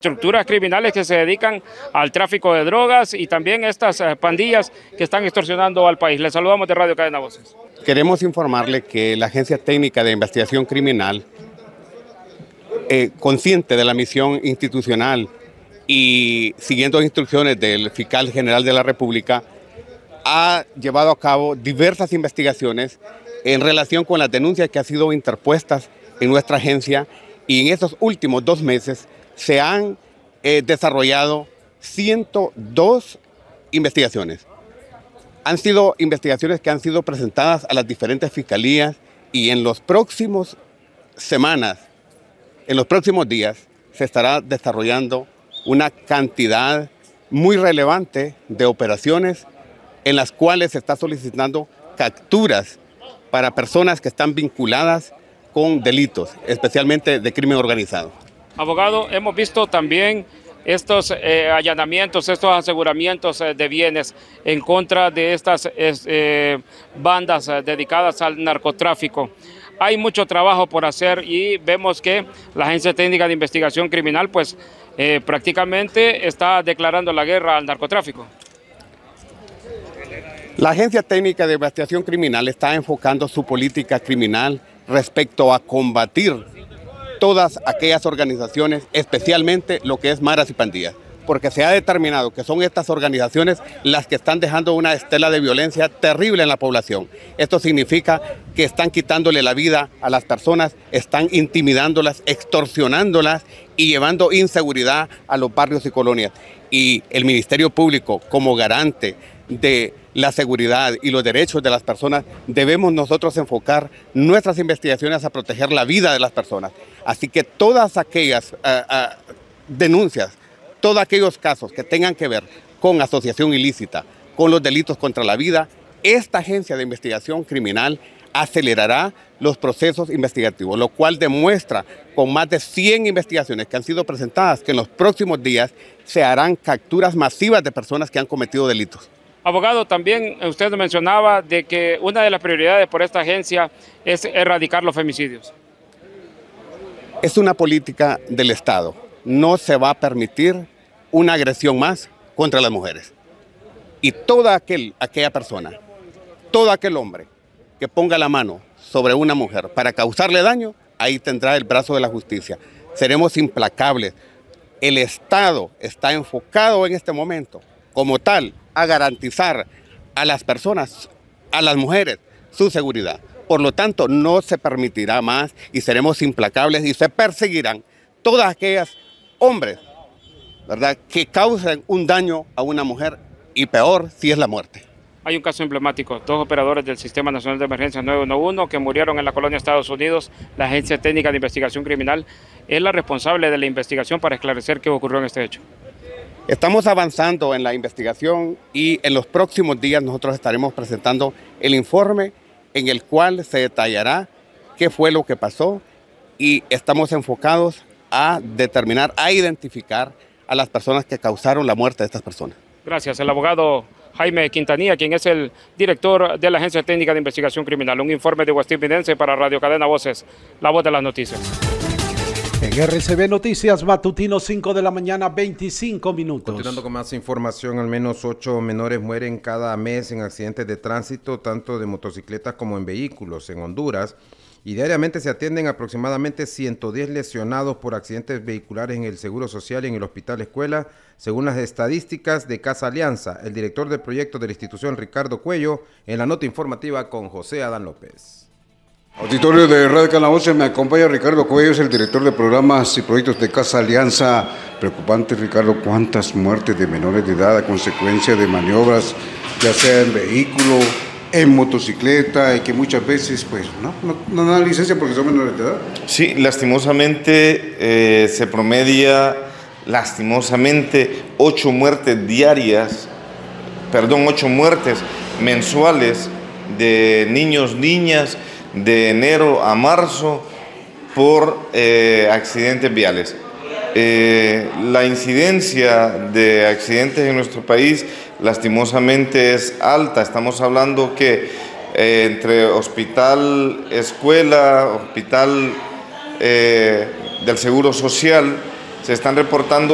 Estructuras criminales que se dedican al tráfico de drogas y también estas pandillas que están extorsionando al país. Les saludamos de Radio Cadena Voces. Queremos informarle que la Agencia Técnica de Investigación Criminal, consciente de la misión institucional y siguiendo instrucciones del fiscal general de la República, ha llevado a cabo diversas investigaciones en relación con las denuncias que han sido interpuestas en nuestra agencia, y en estos últimos 2 meses se han desarrollado 102 investigaciones. Han sido investigaciones que han sido presentadas a las diferentes fiscalías, y en los próximos semanas, en los próximos días, se estará desarrollando una cantidad muy relevante de operaciones en las cuales se está solicitando capturas para personas que están vinculadas con delitos, especialmente de crimen organizado. Abogado, hemos visto también estos allanamientos, estos aseguramientos de bienes en contra de estas bandas dedicadas al narcotráfico. Hay mucho trabajo por hacer y vemos que la Agencia Técnica de Investigación Criminal pues prácticamente está declarando la guerra al narcotráfico. La Agencia Técnica de Investigación Criminal está enfocando su política criminal respecto a combatir todas aquellas organizaciones, especialmente lo que es maras y pandillas, porque se ha determinado que son estas organizaciones las que están dejando una estela de violencia terrible en la población. Esto significa que están quitándole la vida a las personas, están intimidándolas, extorsionándolas y llevando inseguridad a los barrios y colonias. Y el Ministerio Público, como garante de la seguridad y los derechos de las personas, debemos nosotros enfocar nuestras investigaciones a proteger la vida de las personas. Así que todas aquellas denuncias, todos aquellos casos que tengan que ver con asociación ilícita, con los delitos contra la vida, esta Agencia de Investigación Criminal acelerará los procesos investigativos, lo cual demuestra con más de 100 investigaciones que han sido presentadas que en los próximos días se harán capturas masivas de personas que han cometido delitos. Abogado, también usted mencionaba de que una de las prioridades por esta agencia es erradicar los femicidios. Es una política del Estado. No se va a permitir una agresión más contra las mujeres. Y toda aquella persona, todo aquel hombre que ponga la mano sobre una mujer para causarle daño, ahí tendrá el brazo de la justicia. Seremos implacables. El Estado está enfocado en este momento, como tal, a garantizar a las personas, a las mujeres, su seguridad. Por lo tanto, no se permitirá más y seremos implacables y se perseguirán todas aquellas hombres, ¿verdad?, que causen un daño a una mujer, y peor si es la muerte. Hay un caso emblemático, 2 operadores del Sistema Nacional de Emergencias 911 que murieron en la colonia Estados Unidos. La Agencia Técnica de Investigación Criminal es la responsable de la investigación para esclarecer qué ocurrió en este hecho. Estamos avanzando en la investigación y en los próximos días nosotros estaremos presentando el informe en el cual se detallará qué fue lo que pasó, y estamos enfocados a determinar, a identificar a las personas que causaron la muerte de estas personas. Gracias. El abogado Jaime Quintanilla, quien es el director de la Agencia Técnica de Investigación Criminal. Un informe de Westin Vidente para Radio Cadena Voces, la voz de las noticias. En RCB Noticias Matutino, 5 de la mañana, 25 minutos. Continuando con más información, al menos 8 menores mueren cada mes en accidentes de tránsito, tanto de motocicletas como en vehículos en Honduras, y diariamente se atienden aproximadamente 110 lesionados por accidentes vehiculares en el Seguro Social y en el Hospital Escuela, según las estadísticas de Casa Alianza. El director del proyecto de la institución, Ricardo Cuello, en la nota informativa con José Adán López. Auditorio de Radio Cadena Voces, me acompaña Ricardo Cuello, es el director de programas y proyectos de Casa Alianza. Preocupante, Ricardo, cuántas muertes de menores de edad a consecuencia de maniobras, ya sea en vehículo, en motocicleta, y que muchas veces pues no dan licencia porque son menores de edad. Sí, lastimosamente se promedia 8 muertes mensuales de niños, niñas, de enero a marzo por accidentes viales. La incidencia de accidentes en nuestro país lastimosamente es alta. Estamos hablando que entre hospital, escuela, hospital del Seguro Social, se están reportando